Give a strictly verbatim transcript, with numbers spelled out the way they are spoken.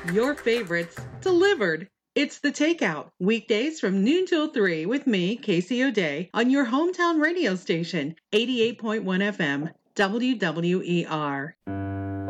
Your favorites delivered. It's The Takeout, weekdays from noon till three with me, Casey O'Day, on your hometown radio station, eighty-eight point one F M, W W E R.